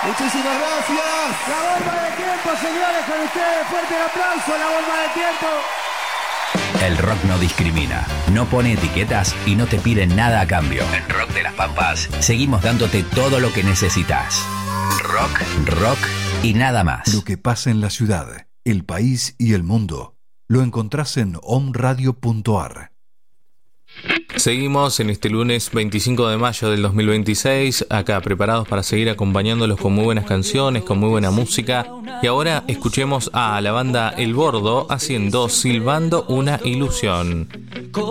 Muchísimas gracias. La bomba de tiempo, señores, con ustedes. Fuerte el aplauso, la bomba de tiempo. El rock no discrimina, no pone etiquetas y no te pide nada a cambio. En Rock de las Pampas seguimos dándote todo lo que necesitas. Rock y nada más. Lo que pasa en la ciudad, el país y el mundo lo encontrás en omradio.ar. Seguimos en este lunes 25 de mayo del 2026, acá preparados para seguir acompañándolos con muy buenas canciones, con muy buena música. Y ahora escuchemos a la banda El Bordo haciendo Silbando una ilusión.